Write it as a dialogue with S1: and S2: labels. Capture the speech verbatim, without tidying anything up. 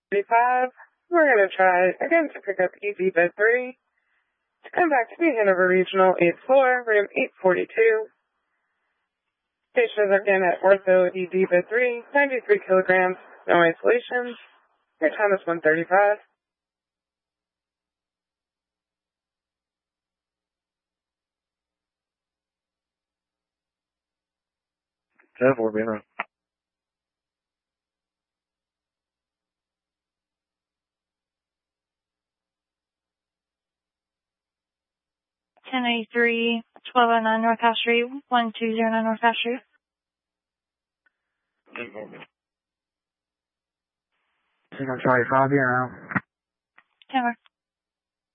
S1: thirty-five. We're going to try again to pick up E D bed three. To come back to the Hanover Regional eighth floor, room eight forty-two. Patients again at Ortho E D bed three, ninety-three kilograms, no isolation. Your time is one thirty-five.
S2: ten four, being around.
S3: ten eighty-three, twelve oh nine North House Street, one two zero nine North House Street.
S2: ten four.
S4: I'm sorry, five, being around.
S3: ten four.